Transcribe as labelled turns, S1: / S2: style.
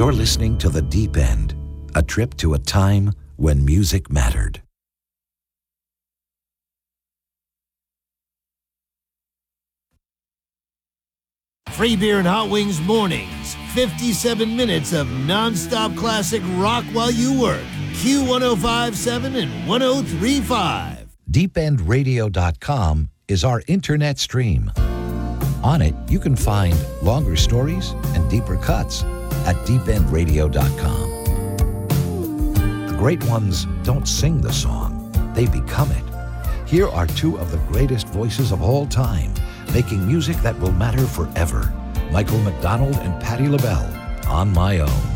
S1: You're listening to The Deep End, a trip to a time when music mattered.
S2: Free beer and hot wings mornings. 57 minutes of non-stop classic rock while you work. Q1057 and 1035.
S1: DeepEndRadio.com is our internet stream. On it, you can find longer stories and deeper cuts at DeepEndRadio.com. The great ones don't sing the song, they become it. Here are two of the greatest voices of all time, making music that will matter forever. Michael McDonald and Patti LaBelle, On My Own.